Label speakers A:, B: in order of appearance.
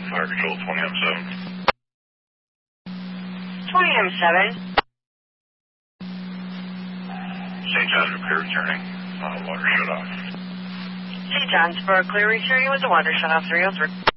A: Fire Control 20M7.
B: 20M7.
A: St. John's for clear returning. Water shut off.
B: St. John's for clear returning with the water shut off 303.